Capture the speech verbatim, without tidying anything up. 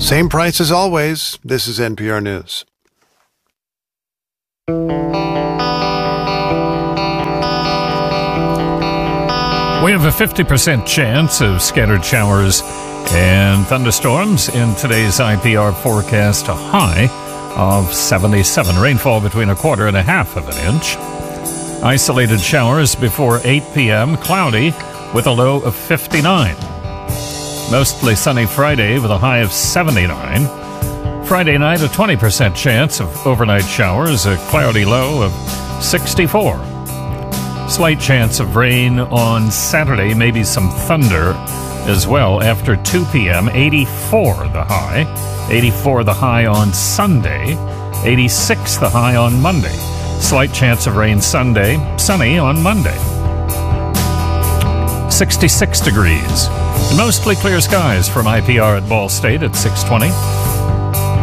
Same price as always. This is N P R News. We have a fifty percent chance of scattered showers and thunderstorms in today's I P R forecast, a high of seventy-seven. Rainfall between a quarter and a half of an inch. Isolated showers before eight p.m. Cloudy with a low of fifty-nine. Mostly sunny Friday with a high of seventy-nine. Friday night, a twenty percent chance of overnight showers, a cloudy low of sixty-four. Slight chance of rain on Saturday, maybe some thunder as well after two p.m. eighty-four the high. eighty-four the high on Sunday. eighty-six the high on Monday. Slight chance of rain Sunday. Sunny on Monday. sixty-six degrees. Mostly clear skies from I P R at Ball State at six twenty.